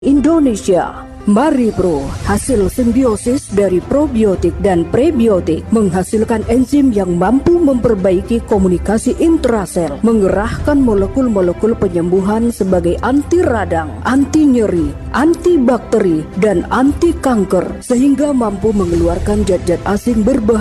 Indonesia. Mari Bro, hasil simbiosis dari probiotik dan prebiotik menghasilkan enzim yang mampu memperbaiki komunikasi intrasel, mengerahkan molekul-molekul penyembuhan sebagai anti radang, anti nyeri, anti bakteri, dan anti kanker, sehingga mampu mengeluarkan zat-zat asing berbahaya